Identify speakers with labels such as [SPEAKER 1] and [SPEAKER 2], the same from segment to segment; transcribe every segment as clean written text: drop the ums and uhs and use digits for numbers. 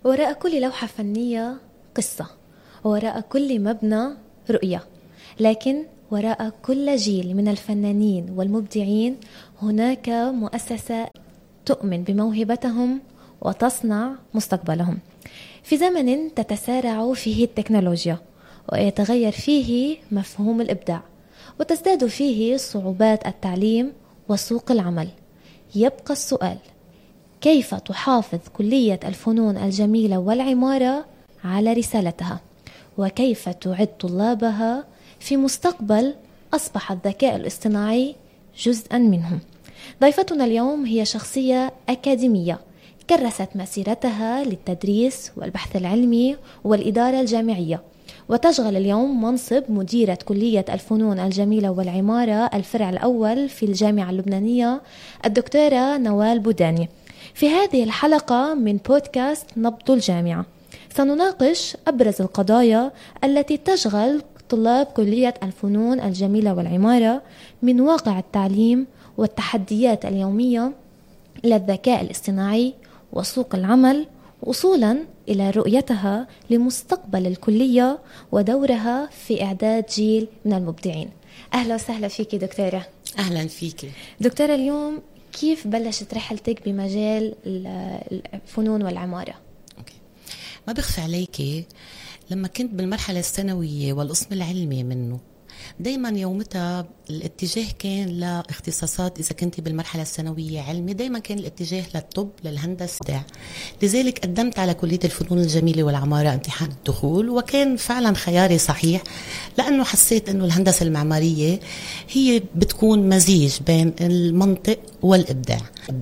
[SPEAKER 1] وراء كل لوحة فنية قصة، وراء كل مبنى رؤية، لكن وراء كل جيل من الفنانين والمبدعين هناك مؤسسة تؤمن بموهبتهم وتصنع مستقبلهم. في زمن تتسارع فيه التكنولوجيا ويتغير فيه مفهوم الإبداع وتزداد فيه صعوبات التعليم وسوق العمل، يبقى السؤال: كيف تحافظ كلية الفنون الجميلة والعمارة على رسالتها؟ وكيف تعد طلابها في مستقبل أصبح الذكاء الاصطناعي جزءا منهم؟ ضيفتنا اليوم هي شخصية أكاديمية كرست مسيرتها للتدريس والبحث العلمي والإدارة الجامعية، وتشغل اليوم منصب مديرة كلية الفنون الجميلة والعمارة الفرع الأول في الجامعة اللبنانية، الدكتورة نوال بوداني. في هذه الحلقة من بودكاست نبض الجامعة سنناقش أبرز القضايا التي تشغل طلاب كلية الفنون الجميلة والعمارة من واقع التعليم والتحديات اليومية إلى الذكاء الاصطناعي وسوق العمل، وصولا إلى رؤيتها لمستقبل الكلية ودورها في إعداد جيل من المبدعين. أهلا وسهلا فيك دكتورة.
[SPEAKER 2] أهلا فيك
[SPEAKER 1] دكتورة. اليوم كيف بلشت رحلتك بمجال الفنون والعمارة؟
[SPEAKER 2] ما بخفي عليك، لما كنت بالمرحلة الثانوية والقسم العلمي منه دايما يومتها الاتجاه كان لاختصاصات. إذا كنت بالمرحلة الثانوية علمي دايما كان الاتجاه للطب للهندسة، لذلك قدمت على كلية الفنون الجميلة والعمارة امتحان الدخول، وكان فعلا خياري صحيح لأنه حسيت أنه الهندسة المعمارية هي بتكون مزيج بين المنطق والإبداع.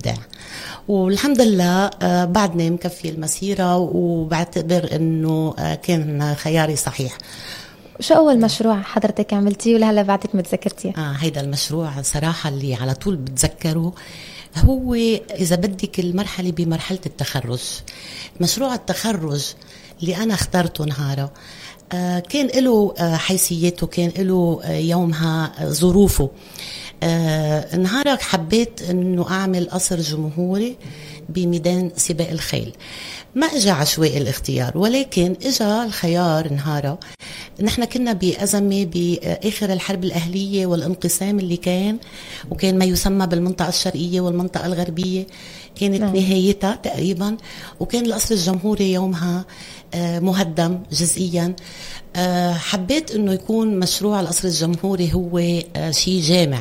[SPEAKER 2] والحمد لله بعدني مكفي المسيرة، وبعتبر أنه كان خياري صحيح.
[SPEAKER 1] شو أول مشروع حضرتك عملتيه ولهلا بعدك متذكرتيه؟
[SPEAKER 2] هيدا المشروع صراحة اللي على طول بتذكره هو إذا بدك المرحلة بمرحلة التخرج. مشروع التخرج اللي أنا اخترته نهارا كان له حيثيته، كان له يومها ظروفه. نهارا حبيت أنه أعمل قصر جمهوري بميدان سباق الخيل. ما اجى عشوائي الاختيار، ولكن اجى الخيار نهارا. نحن كنا بأزمة بآخر الحرب الأهلية والانقسام اللي كان، وكان ما يسمى بالمنطقة الشرقية والمنطقة الغربية كانت نهايتها تقريبا، وكان القصر الجمهوري يومها مهدم جزئيا. حبيت انه يكون مشروع القصر الجمهوري هو شيء جامع،